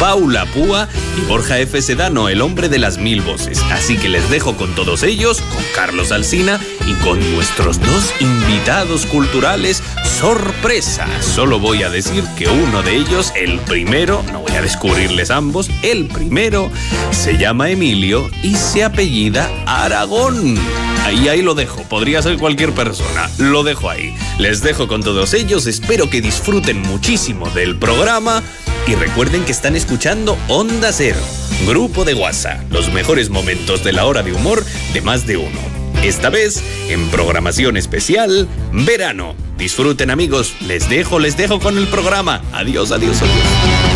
Paula Púa y Borja F. Sedano, el hombre de las 1000 voces. Así que les dejo con todos ellos, con Carlos Alsina y con nuestros dos invitados culturales sorpresa. Solo voy a decir que uno de ellos, el primero, no voy a descubrirles ambos, el primero se llama Emilio y se apellida Aragón. Ahí lo dejo, podría ser cualquier persona, lo dejo ahí. Les dejo con todos ellos, espero que disfruten muchísimo del programa y recuerden que están escuchando Onda Cero, grupo de WhatsApp, los mejores momentos de la hora de humor de más de uno. Esta vez en programación especial, verano. Disfruten amigos, les dejo con el programa. Adiós.